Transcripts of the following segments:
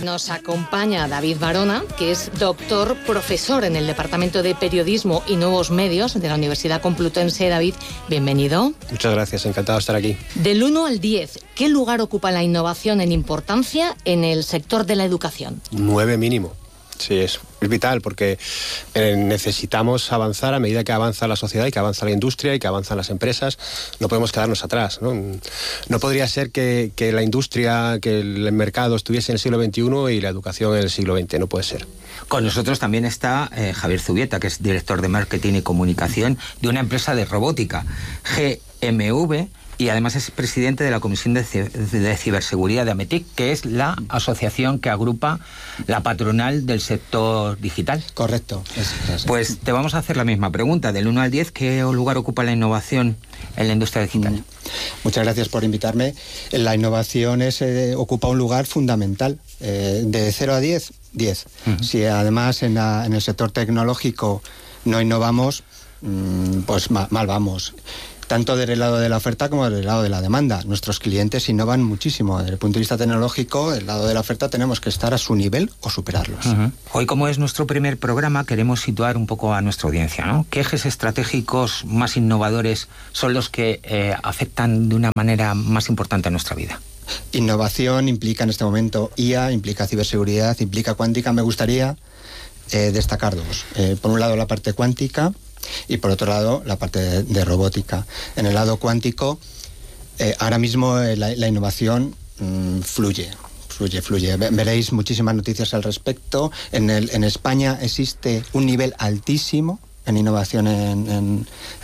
Nos acompaña David Barona, que es doctor, profesor en el Departamento de Periodismo y Nuevos Medios de la Universidad Complutense. David, bienvenido. Muchas gracias, encantado de estar aquí. Del 1 al 10, ¿qué lugar ocupa la innovación en importancia en el sector de la educación? 9 mínimo. Sí, es vital porque necesitamos avanzar a medida que avanza la sociedad y que avanza la industria y que avanzan las empresas. No podemos quedarnos atrás, ¿no? No podría ser que la industria, que el mercado estuviese en el siglo XXI y la educación en el siglo XX. No puede ser. Con nosotros también está Javier Zubieta, que es director de Marketing y Comunicación de una empresa de robótica, GMV, y además es presidente de la Comisión de Ciberseguridad de AMETIC, que es la asociación que agrupa la patronal del sector digital. Correcto. Pues te vamos a hacer la misma pregunta. Del 1 al 10, ¿qué lugar ocupa la innovación en la industria digital? Muchas gracias por invitarme. La innovación ocupa un lugar fundamental. De 0 a 10, 10. Si además en el sector tecnológico no innovamos, pues mal vamos. Tanto del lado de la oferta como del lado de la demanda. Nuestros clientes innovan muchísimo. Desde el punto de vista tecnológico, del lado de la oferta tenemos que estar a su nivel o superarlos. Hoy, como es nuestro primer programa, queremos situar un poco a nuestra audiencia, ¿no? ¿Qué ejes estratégicos más innovadores son los que afectan de una manera más importante a nuestra vida? Innovación implica en este momento IA, implica ciberseguridad, implica cuántica. Me gustaría destacar dos. Por un lado, la parte cuántica, y por otro lado la parte de robótica. En el lado cuántico, ahora mismo la innovación fluye. Veréis muchísimas noticias al respecto. En España existe un nivel altísimo en innovación en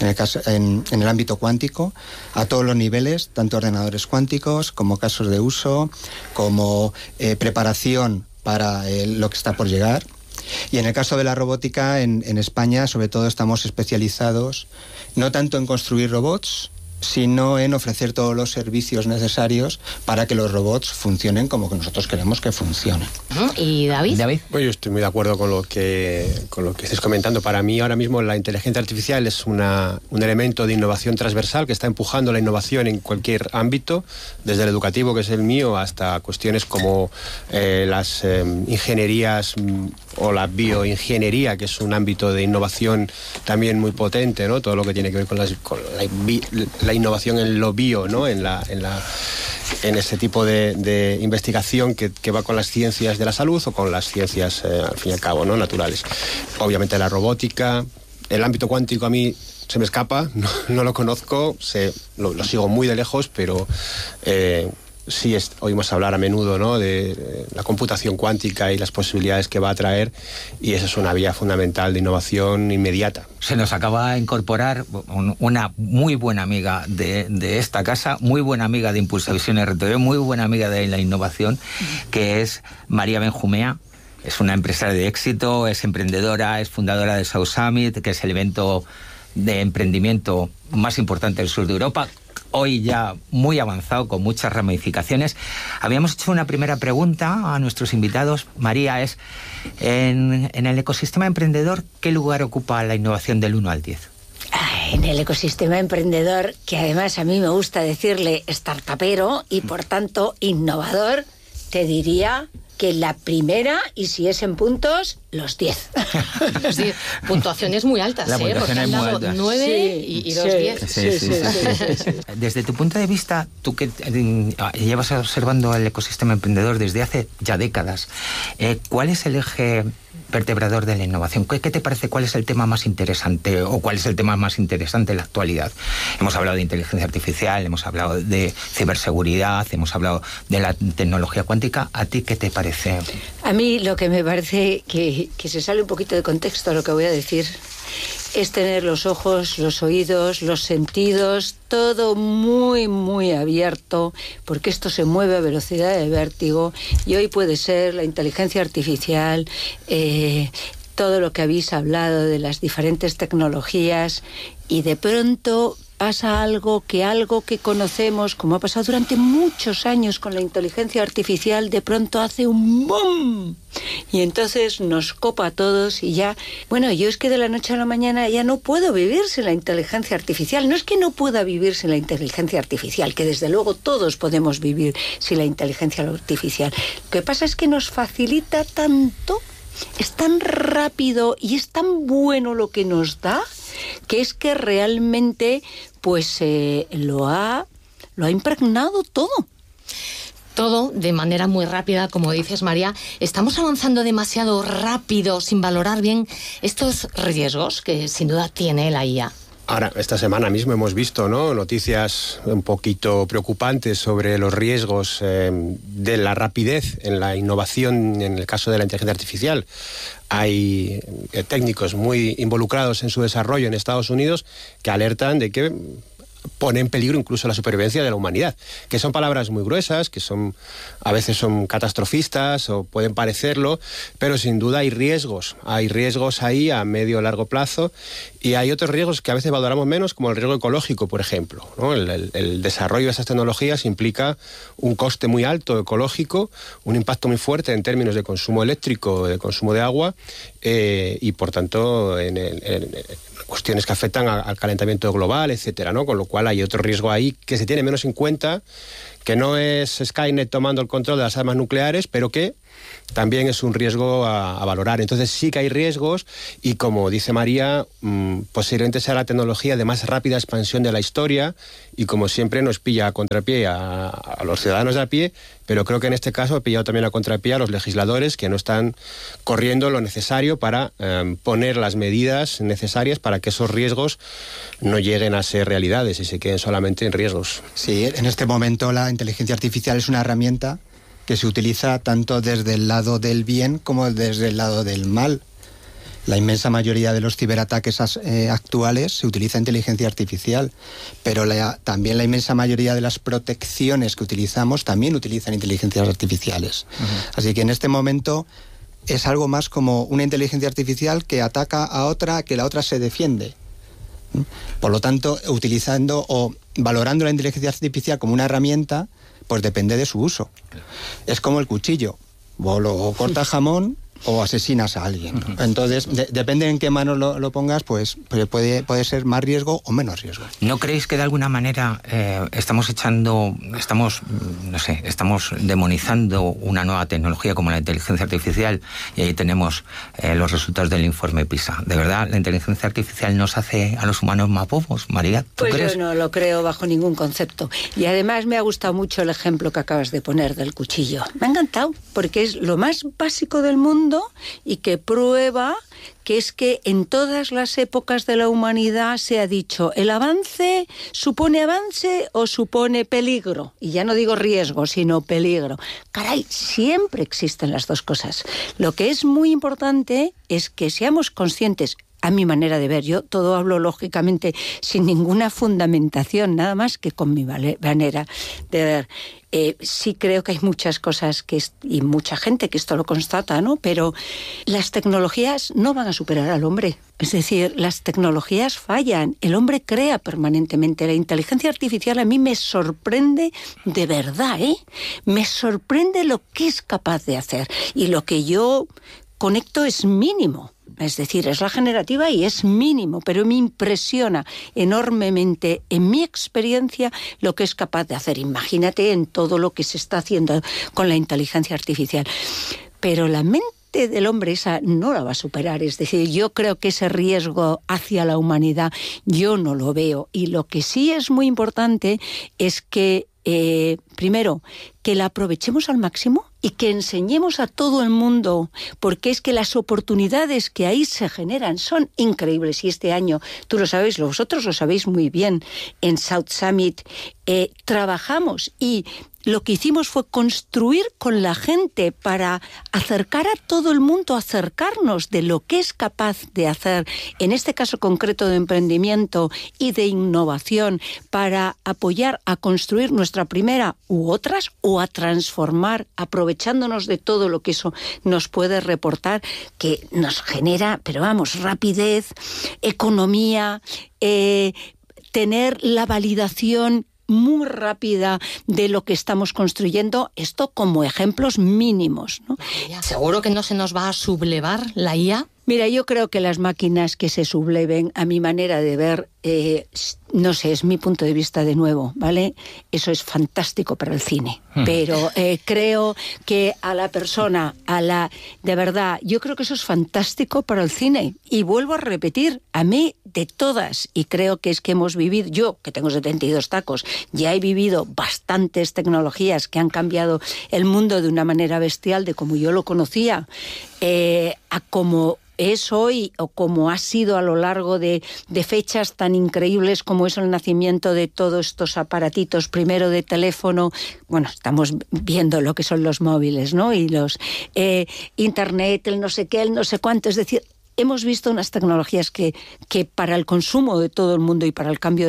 el ámbito cuántico, a todos los niveles, tanto ordenadores cuánticos como casos de uso, como preparación para lo que está por llegar. Y en el caso de la robótica, en España, sobre todo, estamos especializados no tanto en construir robots, sino en ofrecer todos los servicios necesarios para que los robots funcionen como que nosotros queremos que funcionen. ¿Y David? Pues yo estoy muy de acuerdo con lo que estáis comentando. Para mí, ahora mismo, la inteligencia artificial es un elemento de innovación transversal que está empujando la innovación en cualquier ámbito, desde el educativo, que es el mío, hasta cuestiones como las ingenierías o la bioingeniería, que es un ámbito de innovación también muy potente, ¿no? Todo lo que tiene que ver con la innovación en lo bio, ¿no? En ese tipo de investigación que va con las ciencias de la salud o con las ciencias, al fin y al cabo, ¿no? Naturales. Obviamente la robótica, el ámbito cuántico a mí se me escapa, no lo conozco, lo sigo muy de lejos, pero sí oímos hablar a menudo, ¿no? De la computación cuántica y las posibilidades que va a traer, y esa es una vía fundamental de innovación inmediata. Se nos acaba de incorporar una muy buena amiga de esta casa, muy buena amiga de Impulsavisión RTV, muy buena amiga de la innovación, que es María Benjumea. Es una empresaria de éxito, es emprendedora, es fundadora de South Summit, que es el evento de emprendimiento más importante del sur de Europa. Hoy ya muy avanzado, con muchas ramificaciones. Habíamos hecho una primera pregunta a nuestros invitados. María, es en el ecosistema emprendedor, ¿qué lugar ocupa la innovación del 1 al 10? En el ecosistema emprendedor, que además a mí me gusta decirle startupero y por tanto innovador, te diría que la primera, y si es en puntos, los 10. Los 10. Puntuaciones muy altas, la puntuación porque han dado 9 y 2 10. Sí. Desde tu punto de vista, tú que llevas observando el ecosistema emprendedor desde hace ya décadas, ¿cuál es el eje vertebrador de la innovación? ¿Qué te parece? ¿Cuál es el tema más interesante o cuál es el tema más interesante en la actualidad? Hemos hablado de inteligencia artificial, hemos hablado de ciberseguridad, hemos hablado de la tecnología cuántica. ¿A ti qué te parece? A mí lo que me parece que se sale un poquito de contexto a lo que voy a decir es tener los ojos, los oídos, los sentidos, todo muy, muy abierto, porque esto se mueve a velocidad de vértigo y hoy puede ser la inteligencia artificial, todo lo que habéis hablado de las diferentes tecnologías, y de pronto pasa algo que conocemos, como ha pasado durante muchos años con la inteligencia artificial, de pronto hace un boom y entonces nos copa a todos y ya, bueno, yo es que de la noche a la mañana ya no puedo vivir sin la inteligencia artificial. No es que no pueda vivir sin la inteligencia artificial, que desde luego todos podemos vivir sin la inteligencia artificial. Lo que pasa es que nos facilita tanto, es tan rápido y es tan bueno lo que nos da, que es que realmente pues lo ha impregnado todo. Todo de manera muy rápida, como dices, María. Estamos avanzando demasiado rápido sin valorar bien estos riesgos que sin duda tiene la IA. Ahora, esta semana mismo hemos visto, ¿no?, noticias un poquito preocupantes sobre los riesgos de la rapidez en la innovación en el caso de la inteligencia artificial. Hay técnicos muy involucrados en su desarrollo en Estados Unidos que alertan de que pone en peligro incluso la supervivencia de la humanidad, que son palabras muy gruesas, que a veces son catastrofistas o pueden parecerlo, pero sin duda hay riesgos ahí a medio o largo plazo, y hay otros riesgos que a veces valoramos menos, como el riesgo ecológico, por ejemplo, ¿no? El desarrollo de esas tecnologías implica un coste muy alto ecológico, un impacto muy fuerte en términos de consumo eléctrico, de consumo de agua, y por tanto en cuestiones que afectan al calentamiento global, etcétera, ¿no? Con lo cual hay otro riesgo ahí que se tiene menos en cuenta, que no es Skynet tomando el control de las armas nucleares, pero que también es un riesgo a valorar. Entonces sí que hay riesgos y, como dice María, posiblemente sea la tecnología de más rápida expansión de la historia y, como siempre, nos pilla a contrapié a los ciudadanos de a pie, pero creo que en este caso ha pillado también a contrapié a los legisladores, que no están corriendo lo necesario para poner las medidas necesarias para que esos riesgos no lleguen a ser realidades y se queden solamente en riesgos. Sí, en este momento la inteligencia artificial es una herramienta que se utiliza tanto desde el lado del bien como desde el lado del mal. La inmensa mayoría de los ciberataques actuales se utiliza inteligencia artificial, pero también la inmensa mayoría de las protecciones que utilizamos también utilizan inteligencias artificiales. Así que en este momento es algo más como una inteligencia artificial que ataca a otra, que la otra se defiende. Por lo tanto, utilizando o valorando la inteligencia artificial como una herramienta, pues depende de su uso. Es como el cuchillo, o cortas jamón o asesinas a alguien. Entonces, depende en qué manos lo pongas, pues puede ser más riesgo o menos riesgo. ¿No creéis que de alguna manera estamos demonizando una nueva tecnología como la inteligencia artificial? Y ahí tenemos los resultados del informe PISA. ¿De verdad la inteligencia artificial nos hace a los humanos más bobos, María? ¿Tú crees? Yo no lo creo bajo ningún concepto. Y además me ha gustado mucho el ejemplo que acabas de poner del cuchillo. Me ha encantado, porque es lo más básico del mundo y que prueba que es que en todas las épocas de la humanidad se ha dicho, ¿el avance supone avance o supone peligro? Y ya no digo riesgo, sino peligro. Caray, siempre existen las dos cosas. Lo que es muy importante es que seamos conscientes, a mi manera de ver, yo todo hablo lógicamente sin ninguna fundamentación, nada más que con mi manera de ver. Sí creo que hay muchas cosas y mucha gente que esto lo constata, ¿no? Pero las tecnologías no van a superar al hombre. Es decir, las tecnologías fallan. El hombre crea permanentemente. La inteligencia artificial a mí me sorprende de verdad, ¿eh? Me sorprende lo que es capaz de hacer. Y lo que yo conecto es mínimo. Es decir, es la generativa y es mínimo, pero me impresiona enormemente, en mi experiencia, lo que es capaz de hacer. Imagínate en todo lo que se está haciendo con la inteligencia artificial. Pero la mente del hombre esa no la va a superar. Es decir, yo creo que ese riesgo hacia la humanidad yo no lo veo. Y lo que sí es muy importante es que, primero, que la aprovechemos al máximo y que enseñemos a todo el mundo, porque es que las oportunidades que ahí se generan son increíbles. Y este año, tú lo sabéis, vosotros lo sabéis muy bien, en South Summit trabajamos y lo que hicimos fue construir con la gente para acercar a todo el mundo, acercarnos de lo que es capaz de hacer, en este caso concreto de emprendimiento y de innovación, para apoyar a construir nuestra primera u otras, o a transformar, aprovechándonos de todo lo que eso nos puede reportar, que nos genera, pero vamos, rapidez, economía, tener la validación muy rápida de lo que estamos construyendo, esto como ejemplos mínimos, ¿no? ¿Seguro que no se nos va a sublevar la IA? Mira, yo creo que las máquinas que se subleven, a mi manera de ver, no sé, es mi punto de vista de nuevo, ¿vale? Eso es fantástico para el cine, pero creo que a la persona, de verdad, yo creo que eso es fantástico para el cine. Y vuelvo a repetir, a mí de todas, y creo que es que hemos vivido, yo que tengo 72 tacos, ya he vivido bastantes tecnologías que han cambiado el mundo de una manera bestial de como yo lo conocía, a como es hoy o como ha sido a lo largo de fechas tan increíbles como es el nacimiento de todos estos aparatitos, primero de teléfono, bueno, estamos viendo lo que son los móviles, ¿no? Y los internet, el no sé qué, el no sé cuánto, es decir, hemos visto unas tecnologías que para el consumo de todo el mundo y para el cambio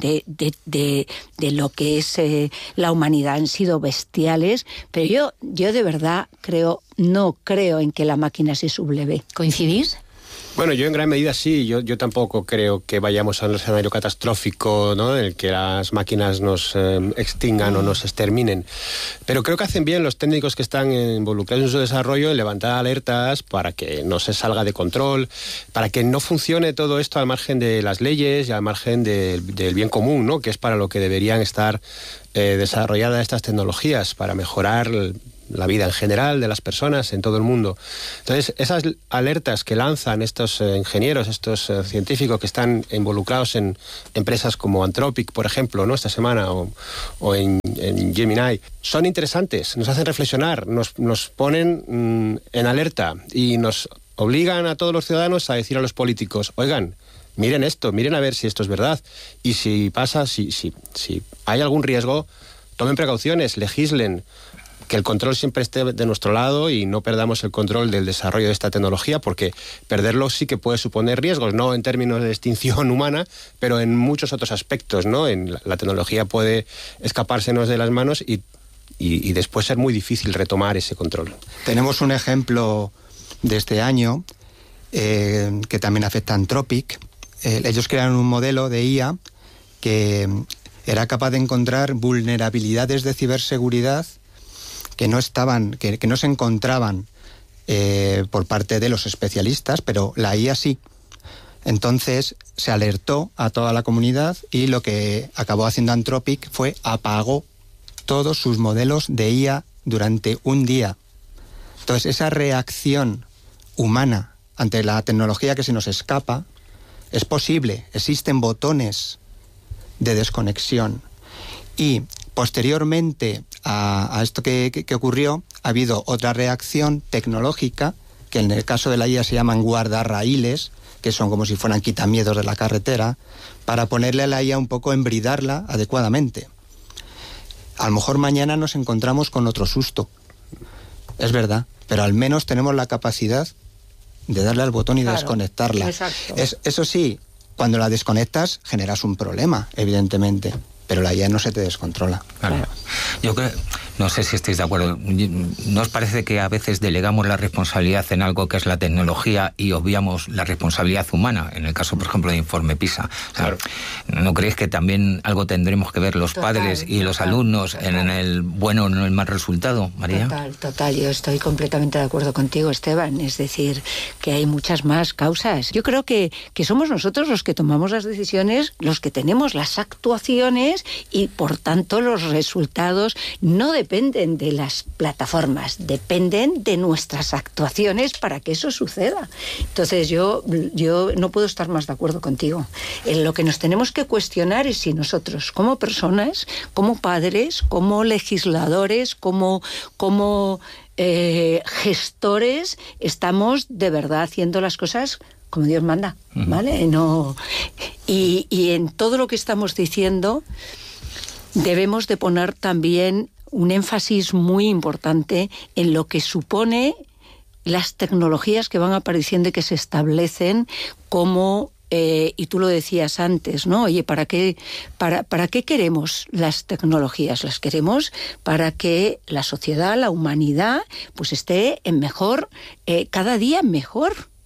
de lo que es la humanidad han sido bestiales, pero yo de verdad no creo en que la máquina se subleve. ¿Coincidís? Bueno, yo en gran medida sí, yo tampoco creo que vayamos a un escenario catastrófico, ¿no?, en el que las máquinas nos extingan o nos exterminen. Pero creo que hacen bien los técnicos que están involucrados en su desarrollo en levantar alertas para que no se salga de control, para que no funcione todo esto al margen de las leyes y al margen del bien común, ¿no?, que es para lo que deberían estar desarrolladas estas tecnologías, para mejorar la vida en general de las personas en todo el mundo. Entonces, esas alertas que lanzan estos ingenieros, estos científicos que están involucrados en empresas como Anthropic, por ejemplo, ¿no?, esta semana, o en Gemini, son interesantes, nos hacen reflexionar, nos ponen en alerta y nos obligan a todos los ciudadanos a decir a los políticos, oigan, miren esto, miren a ver si esto es verdad, y si pasa, si hay algún riesgo, tomen precauciones, legislen, que el control siempre esté de nuestro lado y no perdamos el control del desarrollo de esta tecnología, porque perderlo sí que puede suponer riesgos, no en términos de extinción humana, pero en muchos otros aspectos, ¿no? La tecnología puede escapársenos de las manos y después ser muy difícil retomar ese control. Tenemos un ejemplo de este año que también afecta a Anthropic. Ellos crearon un modelo de IA que era capaz de encontrar vulnerabilidades de ciberseguridad que no se encontraban por parte de los especialistas, pero la IA sí. Entonces se alertó a toda la comunidad y lo que acabó haciendo Anthropic fue apagó todos sus modelos de IA durante un día. Entonces esa reacción humana ante la tecnología que se nos escapa es posible. Existen botones de desconexión. Y posteriormente a esto que ocurrió, ha habido otra reacción tecnológica, que en el caso de la IA se llaman guardarraíles, que son como si fueran quitamiedos de la carretera, para ponerle a la IA un poco, embridarla adecuadamente. A lo mejor mañana nos encontramos con otro susto, es verdad, pero al menos tenemos la capacidad de darle al botón y desconectarla. Eso sí, cuando la desconectas generas un problema, evidentemente. Pero la IA no se te descontrola. Claro. Yo creo, no sé si estáis de acuerdo, ¿no os parece que a veces delegamos la responsabilidad en algo que es la tecnología y obviamos la responsabilidad humana? En el caso, por ejemplo, de Informe PISA. O sea, ¿no creéis que también algo tendremos que ver los padres y los alumnos en el bueno o en el mal resultado, María? Total. Yo estoy completamente de acuerdo contigo, Esteban. Es decir, que hay muchas más causas. Yo creo que somos nosotros los que tomamos las decisiones, los que tenemos las actuaciones, y por tanto los resultados no dependen de las plataformas, dependen de nuestras actuaciones para que eso suceda. Entonces yo no puedo estar más de acuerdo contigo. Lo que nos tenemos que cuestionar es si nosotros como personas, como padres, como legisladores, como gestores, estamos de verdad haciendo las cosas como Dios manda, ¿vale? Y en todo lo que estamos diciendo debemos de poner también un énfasis muy importante en lo que supone las tecnologías que van apareciendo y que se establecen como, y tú lo decías antes, ¿no? Oye, ¿para qué queremos las tecnologías? Las queremos para que la sociedad, la humanidad, pues esté en mejor, cada día mejor.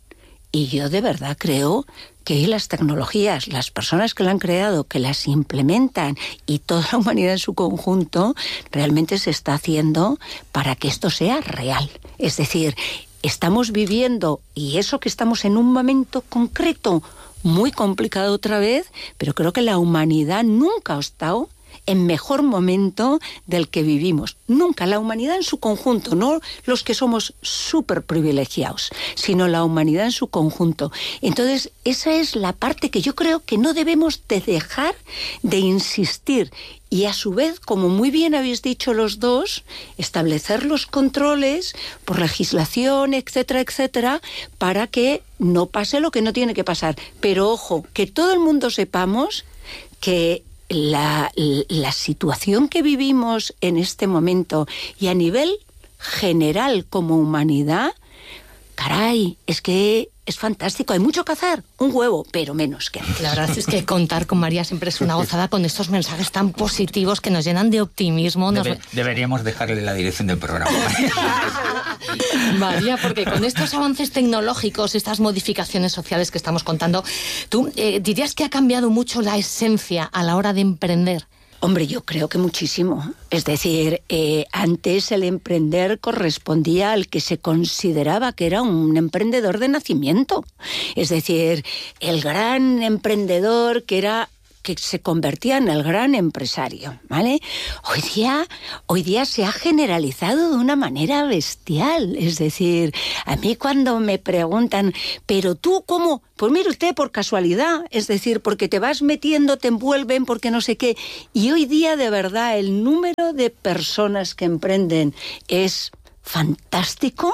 Y yo de verdad creo que las tecnologías, las personas que la han creado, que las implementan y toda la humanidad en su conjunto, realmente se está haciendo para que esto sea real. Es decir, estamos viviendo, y eso que estamos en un momento concreto, muy complicado otra vez, pero creo que la humanidad nunca ha estado en mejor momento del que vivimos. Nunca, la humanidad en su conjunto, no los que somos súper privilegiados, sino la humanidad en su conjunto. Entonces, esa es la parte que yo creo que no debemos de dejar de insistir. Y a su vez, como muy bien habéis dicho los dos, establecer los controles por legislación, etcétera, etcétera, para que no pase lo que no tiene que pasar. Pero ojo, que todo el mundo sepamos que la situación que vivimos en este momento y a nivel general como humanidad, caray, es que es fantástico. Hay mucho que hacer, un huevo, pero menos que antes. La verdad es que contar con María siempre es una gozada, con estos mensajes tan positivos que nos llenan de optimismo. Deberíamos dejarle la dirección del programa. María, porque con estos avances tecnológicos, estas modificaciones sociales que estamos contando, ¿tú dirías que ha cambiado mucho la esencia a la hora de emprender? Hombre, yo creo que muchísimo. Es decir, antes el emprender correspondía al que se consideraba que era un emprendedor de nacimiento. Es decir, el gran emprendedor que se convertía en el gran empresario, ¿vale? Hoy día se ha generalizado de una manera bestial. Es decir, a mí cuando me preguntan, ¿pero tú cómo? Pues mire usted, por casualidad, es decir, porque te vas metiendo, te envuelven, porque no sé qué. Y hoy día, de verdad, el número de personas que emprenden es fantástico,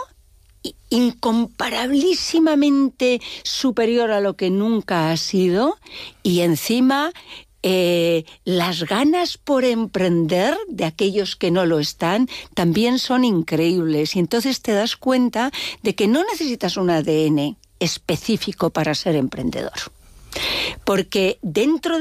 incomparabilísimamente superior a lo que nunca ha sido, y encima las ganas por emprender de aquellos que no lo están también son increíbles, y entonces te das cuenta de que no necesitas un ADN específico para ser emprendedor. Porque dentro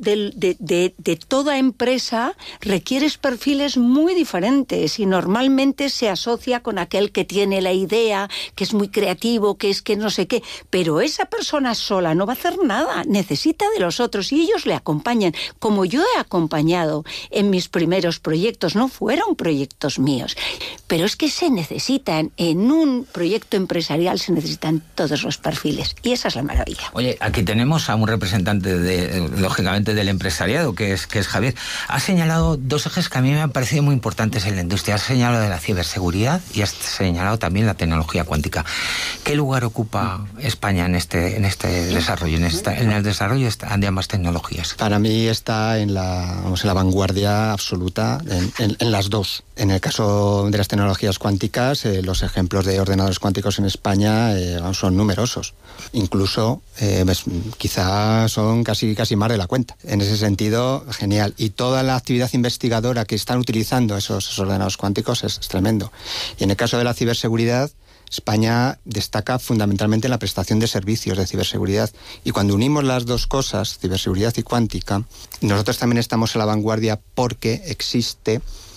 de toda empresa requieres perfiles muy diferentes y normalmente se asocia con aquel que tiene la idea, que es muy creativo, que es que no sé qué, pero esa persona sola no va a hacer nada, necesita de los otros y ellos le acompañan, como yo he acompañado en mis primeros proyectos, no fueron proyectos míos, pero es que se necesitan, en un proyecto empresarial se necesitan todos los perfiles y esa es la maravilla. Oye, aquí tenemos a un representante lógicamente del empresariado, que es Javier. Ha señalado dos ejes que a mí me han parecido muy importantes en la industria. Has señalado de la ciberseguridad y has señalado también la tecnología cuántica. ¿Qué lugar ocupa España en este desarrollo, en el desarrollo de ambas tecnologías? Para mí está en la vanguardia absoluta en las dos. En el caso de las tecnologías cuánticas, los ejemplos de ordenadores cuánticos en España son numerosos. Incluso quizá son casi más de la cuenta. En ese sentido, genial. Y toda la actividad investigadora que están utilizando esos ordenadores cuánticos es tremendo. Y en el caso de la ciberseguridad, España destaca fundamentalmente en la prestación de servicios de ciberseguridad. Y cuando unimos las dos cosas, ciberseguridad y cuántica, nosotros también estamos a la vanguardia porque existe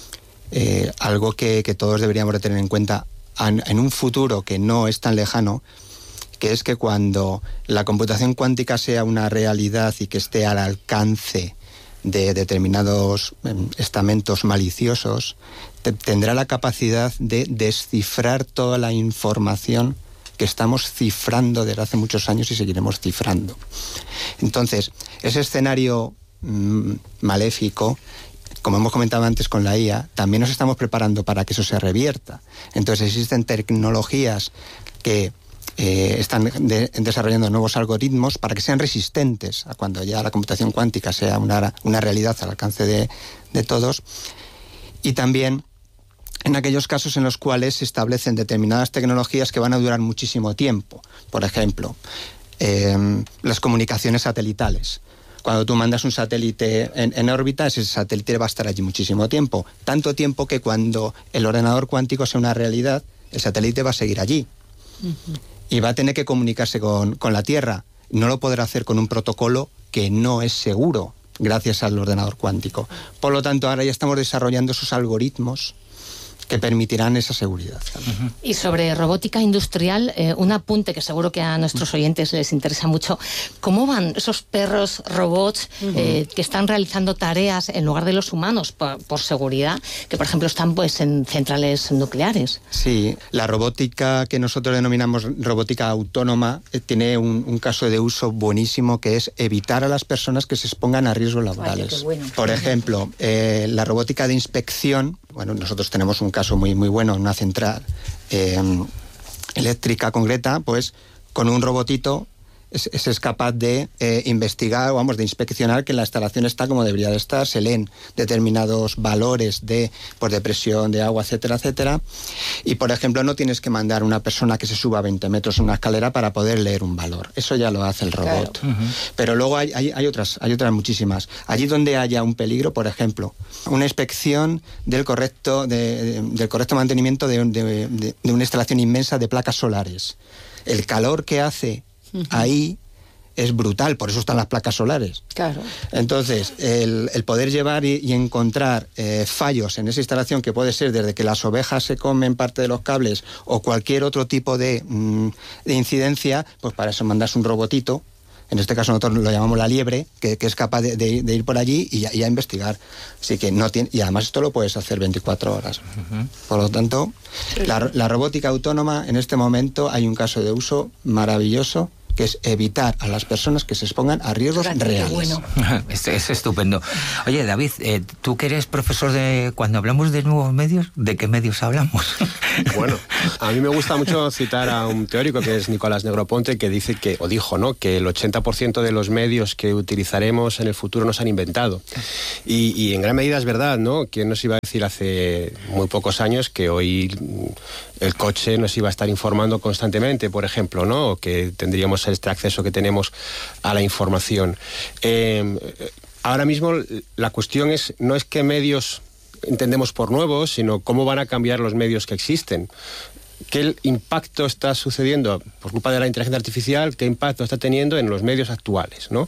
algo que todos deberíamos de tener en cuenta en un futuro que no es tan lejano, que es que cuando la computación cuántica sea una realidad y que esté al alcance de determinados estamentos maliciosos, tendrá la capacidad de descifrar toda la información que estamos cifrando desde hace muchos años y seguiremos cifrando. Entonces, ese escenario maléfico, como hemos comentado antes con la IA, también nos estamos preparando para que eso se revierta. Entonces existen tecnologías que están desarrollando nuevos algoritmos para que sean resistentes a cuando ya la computación cuántica sea una realidad al alcance de todos, y también en aquellos casos en los cuales se establecen determinadas tecnologías que van a durar muchísimo tiempo. Por ejemplo, las comunicaciones satelitales. Cuando tú mandas un satélite en órbita, ese satélite va a estar allí muchísimo tiempo. Tanto tiempo que cuando el ordenador cuántico sea una realidad, el satélite va a seguir allí. Uh-huh. Y va a tener que comunicarse con la Tierra. No lo podrá hacer con un protocolo que no es seguro, gracias al ordenador cuántico. Por lo tanto, ahora ya estamos desarrollando esos algoritmos que permitirán esa seguridad. Y sobre robótica industrial, un apunte que seguro que a nuestros oyentes les interesa mucho. ¿Cómo van esos perros robots que están realizando tareas en lugar de los humanos por seguridad, que por ejemplo están pues en centrales nucleares? Sí, la robótica que nosotros denominamos robótica autónoma tiene un caso de uso buenísimo, que es evitar a las personas que se expongan a riesgos laborales. Vaya, qué bueno. Por ejemplo, la robótica de inspección. Bueno, nosotros tenemos un caso muy bueno en una central eléctrica concreta, pues con un robotito es capaz de investigar, de inspeccionar que la instalación está como debería de estar, se leen determinados valores de presión, de agua, etcétera, etcétera. Y, por ejemplo, no tienes que mandar a una persona que se suba 20 metros en una escalera para poder leer un valor. Eso ya lo hace el robot. Claro. Pero luego hay otras muchísimas. Allí donde haya un peligro, por ejemplo, una inspección del correcto mantenimiento de una instalación inmensa de placas solares. El calor que hace ahí es brutal, por eso están las placas solares. Claro. Entonces, el poder llevar y encontrar fallos en esa instalación, que puede ser desde que las ovejas se comen parte de los cables o cualquier otro tipo de incidencia, pues para eso mandas un robotito. En este caso nosotros lo llamamos la liebre, que es capaz de ir por allí y a investigar. Así que no tiene, y además esto lo puedes hacer 24 horas. Por lo tanto, la robótica autónoma, en este momento hay un caso de uso maravilloso, que es evitar a las personas que se expongan a riesgos reales. Bueno. Es estupendo. Oye, David, tú que eres profesor cuando hablamos de nuevos medios, ¿de qué medios hablamos? Bueno, a mí me gusta mucho citar a un teórico que es Nicolás Negroponte, que dice que el 80% de los medios que utilizaremos en el futuro no se han inventado. Y en gran medida es verdad, ¿no? ¿Quién nos iba a decir hace muy pocos años que hoy el coche nos iba a estar informando constantemente, por ejemplo, ¿no? O que tendríamos este acceso que tenemos a la información. Ahora mismo la cuestión no es qué medios entendemos por nuevos, sino cómo van a cambiar los medios que existen. ¿Qué impacto está sucediendo por culpa de la inteligencia artificial? ¿Qué impacto está teniendo en los medios actuales, ¿no?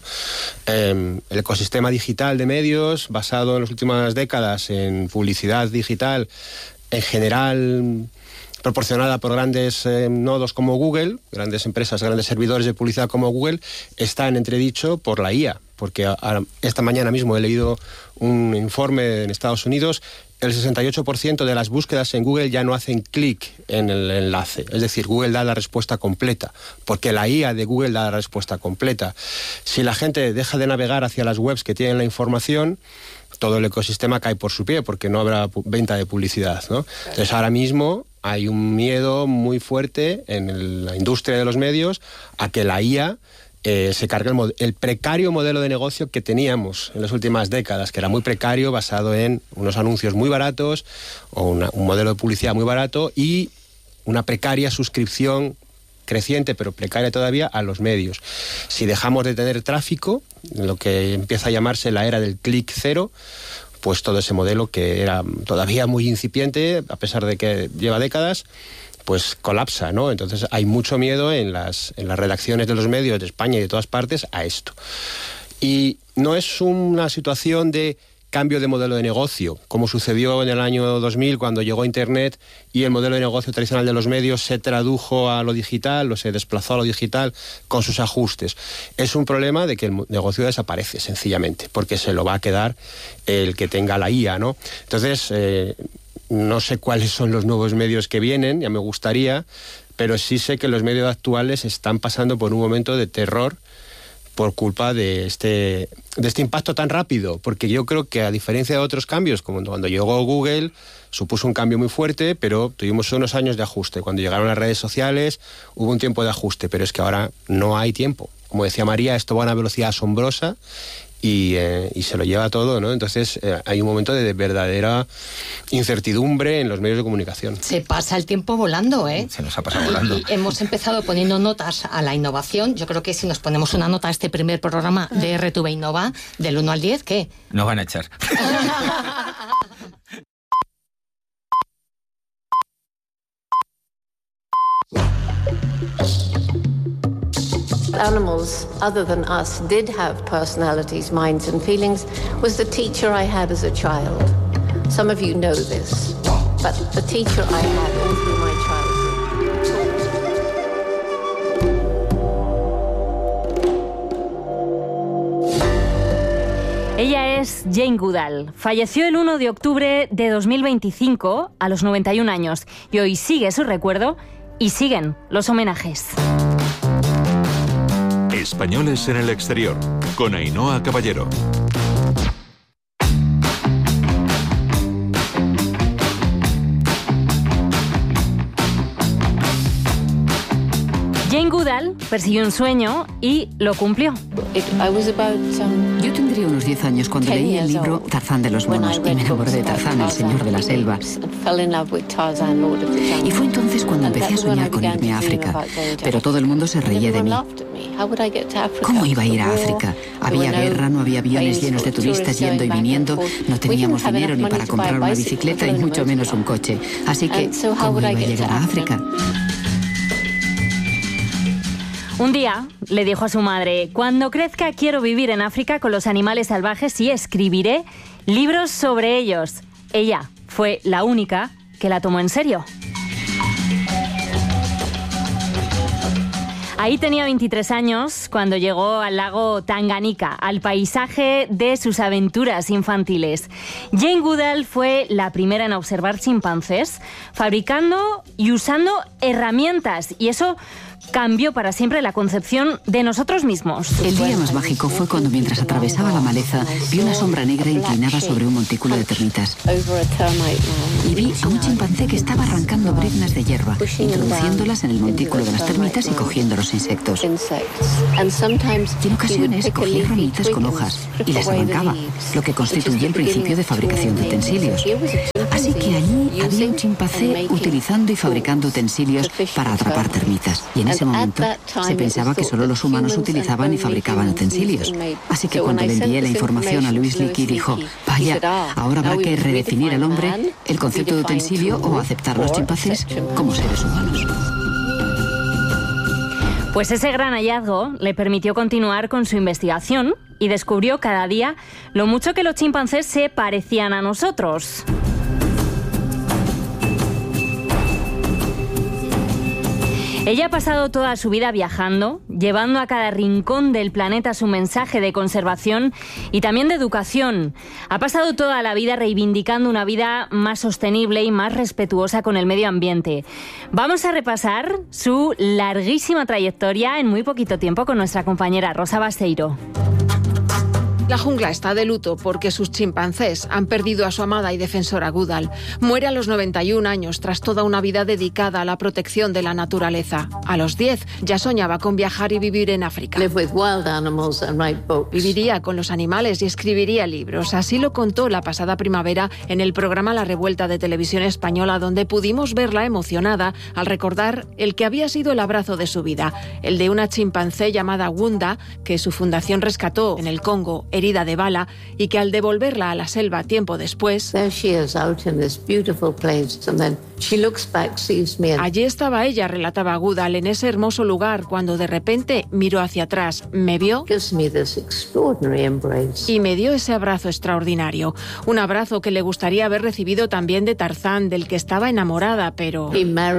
El ecosistema digital de medios, basado en las últimas décadas en publicidad digital, en general proporcionada por grandes nodos como Google, grandes empresas, grandes servidores de publicidad como Google, está en entredicho por la IA, porque esta mañana mismo he leído un informe en Estados Unidos. El 68% de las búsquedas en Google ya no hacen clic en el enlace. Es decir, Google da la respuesta completa, porque la IA de Google da la respuesta completa. Si la gente deja de navegar hacia las webs que tienen la información, todo el ecosistema cae por su pie, porque no habrá venta de publicidad, ¿no? Entonces, ahora mismo hay un miedo muy fuerte en la industria de los medios a que la IA se cargue el precario modelo de negocio que teníamos en las últimas décadas, que era muy precario, basado en unos anuncios muy baratos o un modelo de publicidad muy barato y una precaria suscripción creciente, pero precaria todavía, a los medios. Si dejamos de tener tráfico, lo que empieza a llamarse la era del clic cero, pues todo ese modelo que era todavía muy incipiente, a pesar de que lleva décadas, pues colapsa, ¿no? Entonces hay mucho miedo en las redacciones de los medios de España y de todas partes a esto. Y no es una situación de cambio de modelo de negocio, como sucedió en el año 2000 cuando llegó Internet y el modelo de negocio tradicional de los medios se tradujo a lo digital o se desplazó a lo digital con sus ajustes. Es un problema de que el negocio desaparece, sencillamente, porque se lo va a quedar el que tenga la IA, ¿no? Entonces, no sé cuáles son los nuevos medios que vienen, ya me gustaría, pero sí sé que los medios actuales están pasando por un momento de terror por culpa de este impacto tan rápido, porque yo creo que a diferencia de otros cambios, como cuando llegó Google, supuso un cambio muy fuerte, pero tuvimos unos años de ajuste. Cuando llegaron las redes sociales hubo un tiempo de ajuste, pero es que ahora no hay tiempo. Como decía María, esto va a una velocidad asombrosa y se lo lleva todo, ¿no? Entonces hay un momento de verdadera incertidumbre en los medios de comunicación. Se pasa el tiempo volando, ¿eh? Se nos ha pasado volando. Y hemos empezado poniendo notas a la innovación. Yo creo que si nos ponemos una nota a este primer programa de RTV Innova, del 1 al 10, ¿qué? Nos van a echar. Animals, other than us, did have personalities, minds and feelings was the teacher I had as a child. Some of you know this, but the teacher I had all through my childhood. Ella es Jane Goodall. Falleció el 1 de octubre de 2025 a los 91 años y hoy sigue su recuerdo y siguen los homenajes. Españoles en el exterior, con Ainhoa Caballero. Jane Goodall persiguió un sueño y lo cumplió. Yo tendría unos 10 años cuando leí el libro Tarzán de los monos y me enamoré de Tarzán, el señor de la selva. Y fue entonces cuando empecé a soñar con irme a África. Pero todo el mundo se reía de mí. ¿Cómo iba a ir a África? Había guerra, no había aviones llenos de turistas yendo y viniendo, no teníamos dinero ni para comprar una bicicleta y mucho menos un coche. Así que, ¿cómo iba a llegar a África? Un día le dijo a su madre: cuando crezca quiero vivir en África con los animales salvajes y escribiré libros sobre ellos. Ella fue la única que la tomó en serio. Ahí tenía 23 años cuando llegó al lago Tanganika, al paisaje de sus aventuras infantiles. Jane Goodall fue la primera en observar chimpancés, fabricando y usando herramientas, y eso cambió para siempre la concepción de nosotros mismos. El día más mágico fue cuando, mientras atravesaba la maleza, vi una sombra negra inclinada sobre un montículo de termitas. Y vi a un chimpancé que estaba arrancando briznas de hierba, introduciéndolas en el montículo de las termitas y cogiendo los insectos. Y en ocasiones cogía ramitas con hojas y las arrancaba, lo que constituye el principio de fabricación de utensilios. Así que allí había un chimpancé utilizando y fabricando utensilios para atrapar termitas. Y en ese momento se pensaba que solo los humanos utilizaban y fabricaban utensilios. Así que cuando le envié la información a Louise Leakey dijo: vaya, ahora habrá que redefinir al hombre, el concepto de utensilio o aceptar a los chimpancés como seres humanos. Pues ese gran hallazgo le permitió continuar con su investigación y descubrió cada día lo mucho que los chimpancés se parecían a nosotros. Ella ha pasado toda su vida viajando, llevando a cada rincón del planeta su mensaje de conservación y también de educación. Ha pasado toda la vida reivindicando una vida más sostenible y más respetuosa con el medio ambiente. Vamos a repasar su larguísima trayectoria en muy poquito tiempo con nuestra compañera Rosa Basteiro. La jungla está de luto porque sus chimpancés han perdido a su amada y defensora Goodall. Muere a los 91 años tras toda una vida dedicada a la protección de la naturaleza. A los 10 ya soñaba con viajar y vivir en África. Viviría con los animales y escribiría libros. Así lo contó la pasada primavera en el programa La Revuelta de Televisión Española, donde pudimos verla emocionada al recordar el que había sido el abrazo de su vida, el de una chimpancé llamada Wunda, que su fundación rescató en el Congo, herida de bala, y que al devolverla a la selva tiempo después, allí estaba ella, relataba Goodall, en ese hermoso lugar, cuando de repente miró hacia atrás, me vio y me dio ese abrazo extraordinario, un abrazo que le gustaría haber recibido también de Tarzán, del que estaba enamorada, pero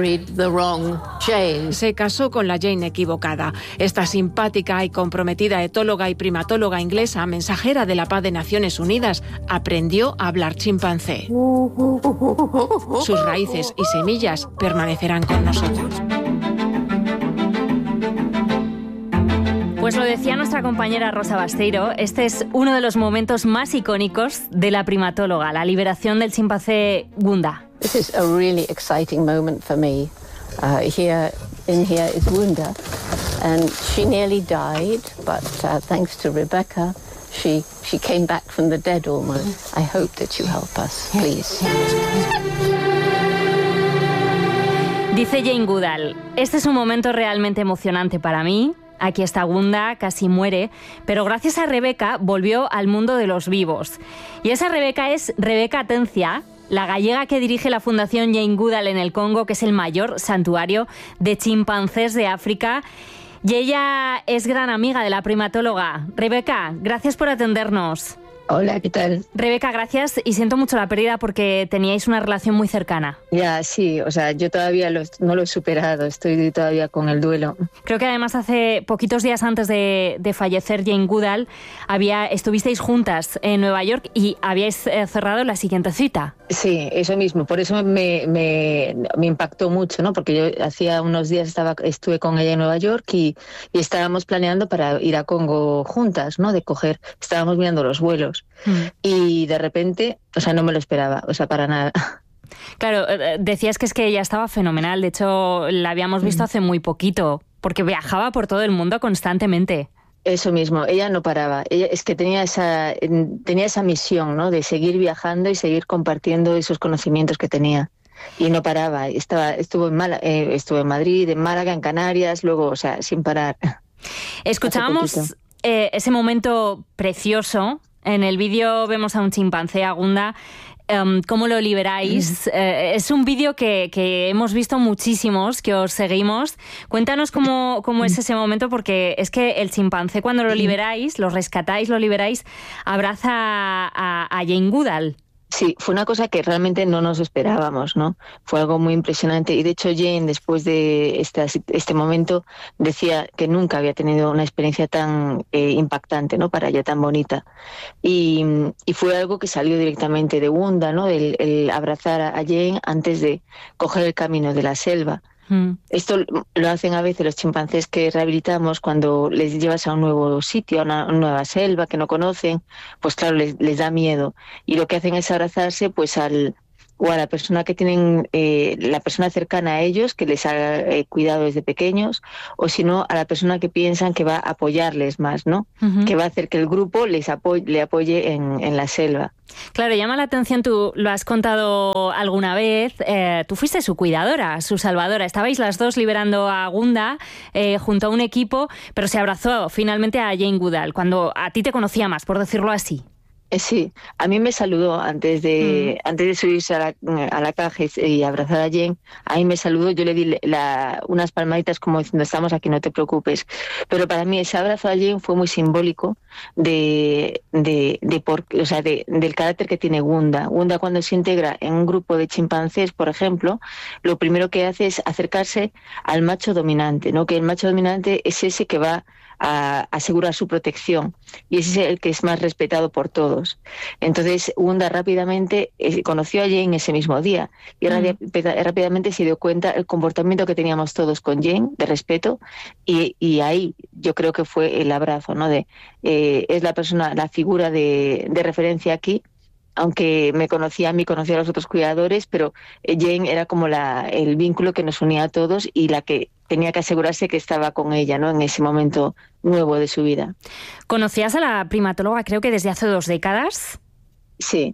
se casó con la Jane equivocada. Esta simpática y comprometida etóloga y primatóloga inglesa, mensajera de la paz de Naciones Unidas, aprendió a hablar chimpancé. Sus raíces y semillas permanecerán con nosotros. Pues lo decía nuestra compañera Rosa Basteiro, este es uno de los momentos más icónicos de la primatóloga, la liberación del chimpancé Wunda. This is a really exciting moment for me. Here is Wunda, and she nearly died, but thanks to Rebecca, she came back from the dead almost. I hope that you help us, please. Dice Jane Goodall, este es un momento realmente emocionante para mí. Aquí está Wunda, casi muere, pero gracias a Rebecca volvió al mundo de los vivos. Y esa Rebecca es Rebecca Atencia, la gallega que dirige la Fundación Jane Goodall en el Congo, que es el mayor santuario de chimpancés de África. Y ella es gran amiga de la primatóloga. Rebecca, gracias por atendernos. Hola, ¿qué tal? Rebeca, gracias y siento mucho la pérdida porque teníais una relación muy cercana. Ya, sí, o sea, yo todavía no lo he superado, estoy todavía con el duelo. Creo que además hace poquitos días antes de fallecer Jane Goodall estuvisteis juntas en Nueva York y habíais cerrado la siguiente cita. Sí, eso mismo, por eso me impactó mucho, ¿no? Porque yo hacía unos días estuve con ella en Nueva York y estábamos planeando para ir a Congo juntas, ¿no? Estábamos mirando los vuelos. Y de repente, o sea, no me lo esperaba, o sea, para nada. Claro, decías que es que ella estaba fenomenal, de hecho la habíamos visto hace muy poquito, porque viajaba por todo el mundo constantemente. Eso mismo, ella no paraba, ella es que tenía esa misión, ¿no? De seguir viajando y seguir compartiendo esos conocimientos que tenía. Y no paraba, estuvo en Madrid, en Málaga, en Canarias, luego, o sea, sin parar. Escuchábamos ese momento precioso. En el vídeo vemos a un chimpancé, a Gunda. ¿Cómo lo liberáis? Es un vídeo que hemos visto muchísimos, que os seguimos. Cuéntanos cómo es ese momento, porque es que el chimpancé, cuando lo liberáis, lo rescatáis, lo liberáis, abraza a Jane Goodall. Sí, fue una cosa que realmente no nos esperábamos, ¿no? Fue algo muy impresionante y de hecho Jane, después de este momento, decía que nunca había tenido una experiencia tan impactante, ¿no? Para ella, tan bonita. Y fue algo que salió directamente de Gunda, ¿no? El abrazar a Jane antes de coger el camino de la selva. Esto lo hacen a veces los chimpancés que rehabilitamos cuando les llevas a un nuevo sitio, a una nueva selva que no conocen, pues claro, les da miedo. Y lo que hacen es abrazarse pues a la persona que tienen, la persona cercana a ellos, que les ha cuidado desde pequeños, o si no, a la persona que piensan que va a apoyarles más, ¿no? Que va a hacer que el grupo le apoye en la selva. Claro, llama la atención, tú lo has contado alguna vez, tú fuiste su cuidadora, su salvadora. Estabais las dos liberando a Gunda junto a un equipo, pero se abrazó finalmente a Jane Goodall, cuando a ti te conocía más, por decirlo así. Sí, a mí me saludó antes de subirse a la caja y abrazar a Jane. A mí me saludó, yo le di unas palmaditas como diciendo, estamos aquí, no te preocupes. Pero para mí ese abrazo a Jane fue muy simbólico del carácter que tiene Gunda. Gunda, cuando se integra en un grupo de chimpancés, por ejemplo, lo primero que hace es acercarse al macho dominante, ¿no? Que el macho dominante es ese que va a asegurar su protección y ese es el que es más respetado por todos. Entonces Gunda rápidamente conoció a Jane ese mismo día y rápidamente se dio cuenta el comportamiento que teníamos todos con Jane de respeto y ahí yo creo que fue el abrazo, ¿no? Es la figura de referencia aquí, aunque me conocía a mí, conocía a los otros cuidadores, pero Jane era como el vínculo que nos unía a todos y la que tenía que asegurarse que estaba con ella, ¿no? En ese momento nuevo de su vida. ¿Conocías a la primatóloga creo que desde hace 2 décadas? Sí,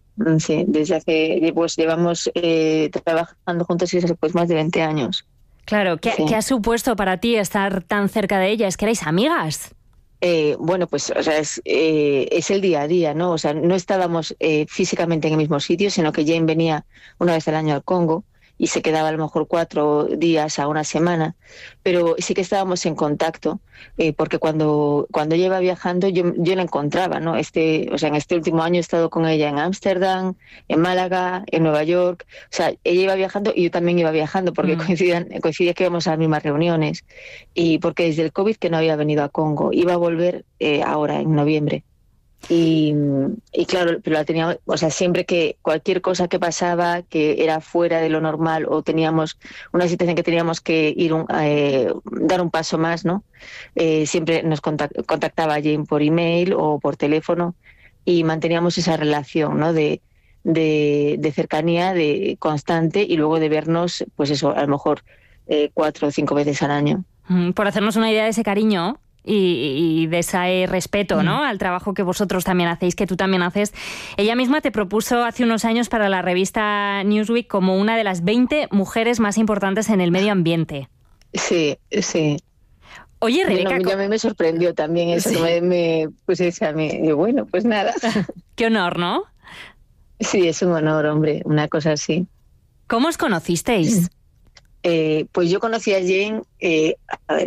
pues llevamos trabajando juntos desde más de 20 años. Claro, ¿qué ha supuesto para ti estar tan cerca de ella? ¿Es que erais amigas? Bueno, pues o sea, es el día a día, ¿no? O sea, no estábamos físicamente en el mismo sitio, sino que Jane venía una vez al año al Congo y se quedaba a lo mejor 4 días a una semana, pero sí que estábamos en contacto, porque cuando ella iba viajando yo la encontraba, ¿no? O sea, en este último año he estado con ella en Ámsterdam, en Málaga, en Nueva York. O sea, ella iba viajando y yo también iba viajando, porque coincidía que íbamos a las mismas reuniones, y porque desde el COVID que no había venido a Congo, iba a volver ahora en noviembre. Y claro, pero la teníamos, o sea, siempre que cualquier cosa que pasaba que era fuera de lo normal o teníamos una situación que teníamos que dar un paso más, ¿no? Siempre nos contactaba Jane por email o por teléfono y manteníamos esa relación, ¿no? De cercanía, de constante, y luego de vernos, pues eso, a lo mejor 4 o 5 veces al año. Por hacernos una idea de ese cariño y de ese respeto, ¿no? Al trabajo que vosotros también hacéis, que tú también haces. Ella misma te propuso hace unos años para la revista Newsweek como una de las 20 mujeres más importantes en el medio ambiente. Sí. Oye, Rebeca... A mí me sorprendió también eso, sí. Me puse a mí, y bueno, pues nada. Qué honor, ¿no? Sí, es un honor, hombre, una cosa así. ¿Cómo os conocisteis? Pues yo conocí a Jane,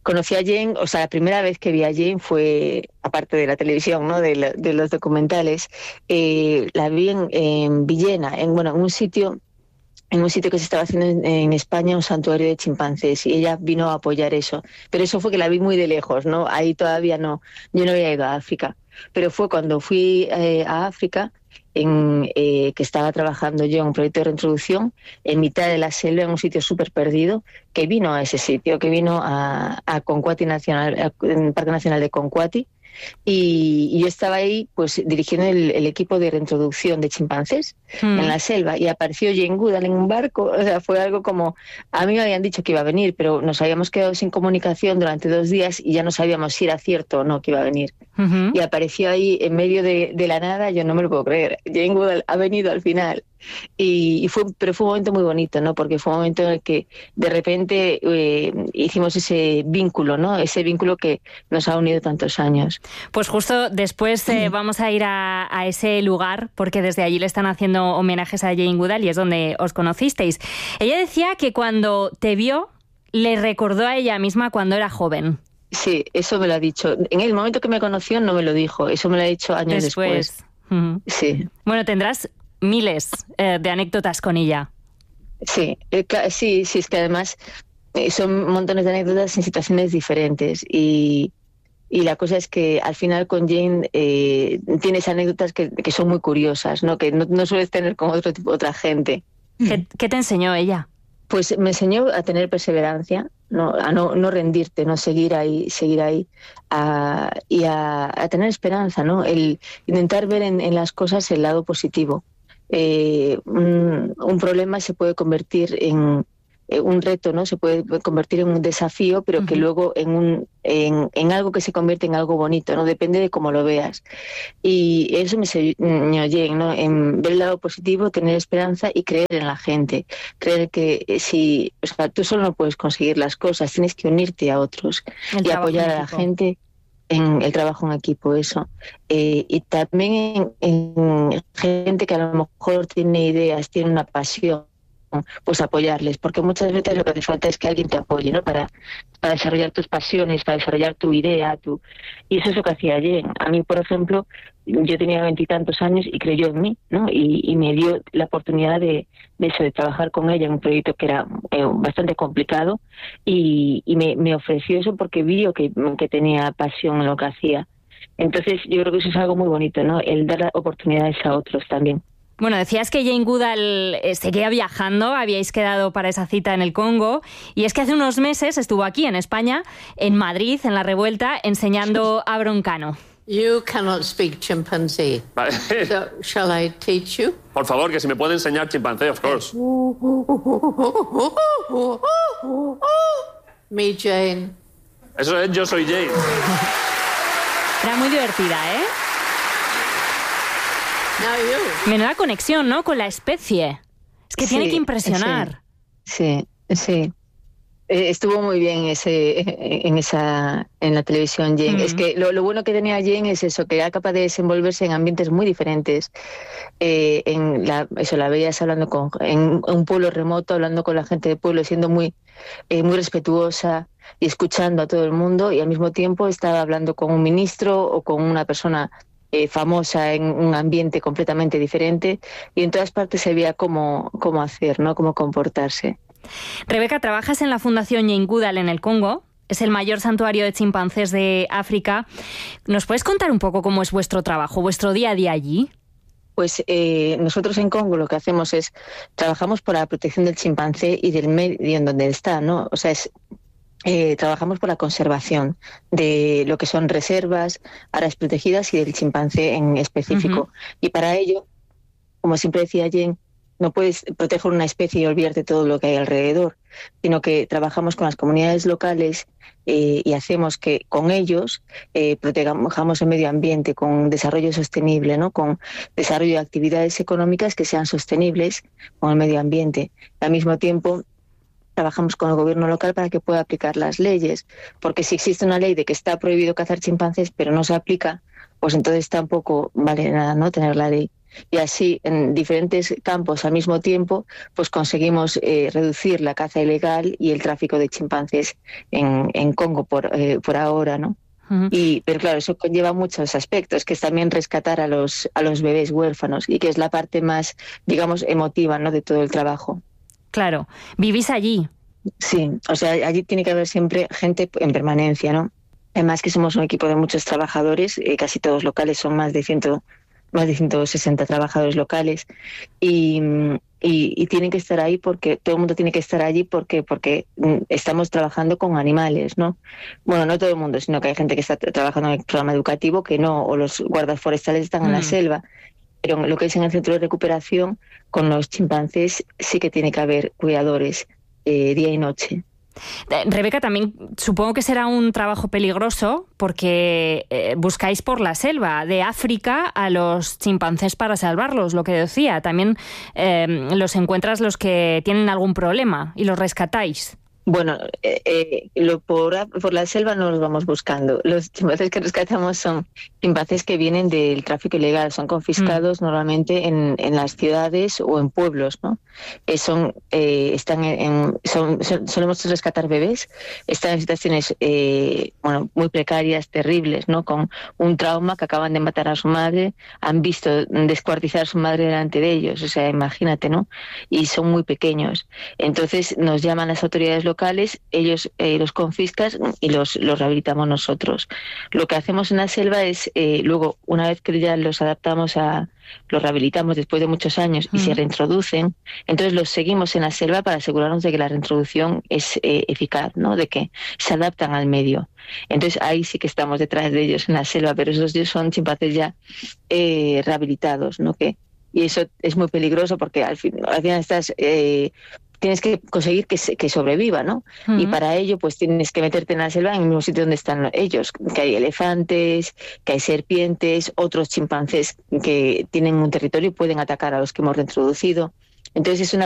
conocí a Jane, o sea, la primera vez que vi a Jane fue, aparte de la televisión, ¿no? De los documentales, la vi en Villena, en un sitio que se estaba haciendo en España, un santuario de chimpancés, y ella vino a apoyar eso. Pero eso fue que la vi muy de lejos, ¿no? Ahí todavía no, yo no había ido a África. Pero fue cuando fui a África, que estaba trabajando yo en un proyecto de reintroducción, en mitad de la selva, en un sitio súper perdido, que vino a ese sitio, que vino a Konkwati Nacional, en Parque Nacional de Konkwati, y yo estaba ahí pues dirigiendo el equipo de reintroducción de chimpancés en la selva, y apareció Jane Goodall en un barco. O sea, fue algo como, a mí me habían dicho que iba a venir, pero nos habíamos quedado sin comunicación durante 2 días y ya no sabíamos si era cierto o no que iba a venir. Y apareció ahí en medio de la nada. Yo no me lo puedo creer, Jane Goodall ha venido al final. Pero fue un momento muy bonito, ¿no? Porque fue un momento en el que de repente hicimos ese vínculo, ¿no? Ese vínculo que nos ha unido tantos años. Pues justo después vamos a ir a ese lugar, porque desde allí le están haciendo homenajes a Jane Goodall y es donde os conocisteis. Ella decía que cuando te vio le recordó a ella misma cuando era joven. Sí, eso me lo ha dicho. En el momento que me conoció no me lo dijo, eso me lo ha dicho años después. Sí. Bueno, tendrás miles de anécdotas con ella. Sí, es que además son montones de anécdotas en situaciones diferentes, y la cosa es que al final con Jane tienes anécdotas que son muy curiosas, ¿no? Que no sueles tener con otra gente. ¿Qué te enseñó ella? Pues me enseñó a tener perseverancia, ¿no? A no rendirte, no seguir ahí, y a tener esperanza, ¿no? El intentar ver en las cosas el lado positivo. Un problema se puede convertir en un reto, ¿no? Se puede convertir en un desafío, pero que luego en algo que se convierte en algo bonito, ¿no? Depende de cómo lo veas. Y eso me enseñó Jane, ¿no? En ver el lado positivo, tener esperanza y creer en la gente. Creer que tú solo no puedes conseguir las cosas, tienes que unirte a otros y apoyar a la gente. En el trabajo en equipo, eso. Y también en gente que a lo mejor tiene ideas, tiene una pasión, pues apoyarles, porque muchas veces lo que hace falta es que alguien te apoye, ¿no? Para desarrollar tus pasiones, para desarrollar tu idea, y eso es lo que hacía Jane. A mí, por ejemplo, yo tenía 20 y tantos años y creyó en mí, ¿no? Y me dio la oportunidad de trabajar con ella en un proyecto que era bastante complicado, y me ofreció eso porque vio que tenía pasión en lo que hacía. Entonces yo creo que eso es algo muy bonito, ¿no? El dar oportunidades a otros también. Bueno, decías que Jane Goodall seguía viajando, habíais quedado para esa cita en el Congo, y es que hace unos meses estuvo aquí en España, en Madrid, en La Revuelta, enseñando a Broncano. You cannot speak chimpanzee. Vale. So, shall I teach you? Por favor, que si me puede enseñar chimpancé, of course. Me, Jane. Eso es, yo soy Jane. Era muy divertida, ¿eh? Menuda conexión, ¿no? Con la especie. Es que tiene que impresionar. Sí. Estuvo muy bien en la televisión, Jane. Es que lo bueno que tenía Jane es eso, que era capaz de desenvolverse en ambientes muy diferentes. La veías hablando en un pueblo remoto, hablando con la gente del pueblo, siendo muy respetuosa y escuchando a todo el mundo, y al mismo tiempo estaba hablando con un ministro o con una persona famosa en un ambiente completamente diferente, y en todas partes se veía cómo hacer, ¿no? Cómo comportarse. Rebeca, trabajas en la Fundación Jane Goodall en el Congo. Es el mayor santuario de chimpancés de África. ¿Nos puedes contar un poco cómo es vuestro trabajo, vuestro día a día allí? Pues nosotros en Congo lo que hacemos es trabajamos por la protección del chimpancé y del medio en donde está, ¿no? O sea, trabajamos por la conservación de lo que son reservas, áreas protegidas y del chimpancé en específico. Y para ello, como siempre decía Jane, no puedes proteger una especie y olvidarte todo lo que hay alrededor, sino que trabajamos con las comunidades locales y hacemos que con ellos protejamos el medio ambiente con desarrollo sostenible, ¿no? Con desarrollo de actividades económicas que sean sostenibles con el medio ambiente. Al mismo tiempo, trabajamos con el gobierno local para que pueda aplicar las leyes, porque si existe una ley de que está prohibido cazar chimpancés pero no se aplica, pues entonces tampoco vale nada, ¿no? Tener la ley. y así en diferentes campos al mismo tiempo pues conseguimos reducir la caza ilegal y el tráfico de chimpancés en Congo por ahora, ¿no? Pero claro, eso conlleva muchos aspectos, que es también rescatar a los bebés huérfanos, y que es la parte más, digamos, emotiva, ¿no?, de todo el trabajo. Claro. ¿Vivís allí? Sí, o sea, allí tiene que haber siempre gente en permanencia, ¿no? Además que somos un equipo de muchos trabajadores, casi todos locales, son más de 160 trabajadores locales, y tienen que estar ahí porque todo el mundo tiene que estar allí porque estamos trabajando con animales, ¿no? Bueno, no todo el mundo, sino que hay gente que está trabajando en el programa educativo que no, o los guardas forestales están en la selva. Pero lo que es en el centro de recuperación, con los chimpancés sí que tiene que haber cuidadores día y noche. Rebeca, también supongo que será un trabajo peligroso porque buscáis por la selva de África a los chimpancés para salvarlos, lo que decía. También los encuentras los que tienen algún problema y los rescatáis. Bueno, por la selva no los vamos buscando. Los chimpancés que rescatamos son chimpancés que vienen del tráfico ilegal, son confiscados normalmente en las ciudades o en pueblos, ¿no? Solemos rescatar bebés, están en situaciones muy precarias, terribles, ¿no? Con un trauma, que acaban de matar a su madre, han visto descuartizar a su madre delante de ellos, o sea, imagínate, ¿no? Y son muy pequeños. Entonces nos llaman las autoridades locales, ellos los confiscan y los rehabilitamos nosotros. Lo que hacemos en la selva es, luego, una vez que ya los adaptamos los rehabilitamos después de muchos años y se reintroducen, entonces los seguimos en la selva para asegurarnos de que la reintroducción es eficaz, ¿no? De que se adaptan al medio. Entonces ahí sí que estamos detrás de ellos en la selva, pero esos son chimpancés ya rehabilitados, ¿no? Y eso es muy peligroso porque al final estás... tienes que conseguir que sobreviva, ¿no? Y para ello, pues tienes que meterte en la selva, en el mismo sitio donde están ellos, que hay elefantes, que hay serpientes, otros chimpancés que tienen un territorio y pueden atacar a los que hemos reintroducido. Entonces es una